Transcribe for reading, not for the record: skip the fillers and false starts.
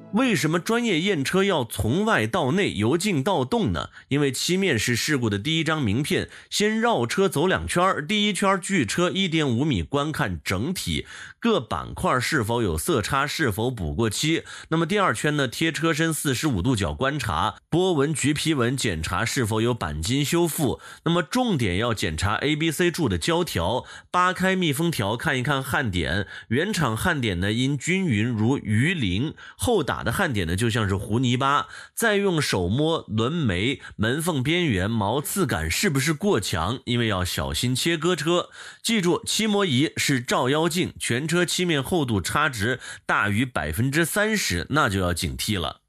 为什么专业验车要从外到内由静到动呢？因为漆面是事故的第一张名片，先绕车走2圈，第一圈距车 1.5 米观看整体各板块是否有色差，是否补过漆。那么第二圈呢，贴车身45度角观察，波纹橘皮纹检查是否有钣金修复。那么重点要检查 ABC 柱的胶条，扒开密封条看一看焊点，原厂焊点呢因均匀如鱼鳞，后打的焊点呢就像是糊泥巴，再用手摸轮眉、门缝边缘、毛刺感是不是过强，因为要小心切割车。记住，漆膜仪是照妖镜，全车漆面厚度差值大于30%，那就要警惕了。